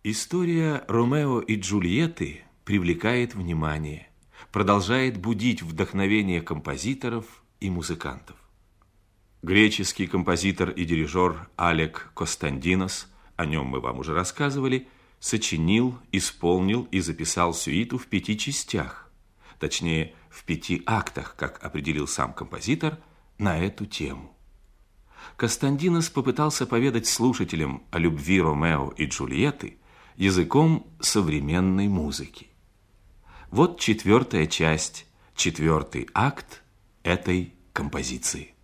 История Ромео и Джульетты привлекает внимание, продолжает будить вдохновение композиторов и музыкантов. Греческий композитор и дирижер Алек Костандинос, о нем мы вам уже рассказывали, сочинил, исполнил и записал сюиту в 5 частях, точнее, в 5 актах, как определил сам композитор, на эту тему. Костандинос попытался поведать слушателям о любви Ромео и Джульетты языком современной музыки. Вот 4-я часть, 4-й акт этой композиции.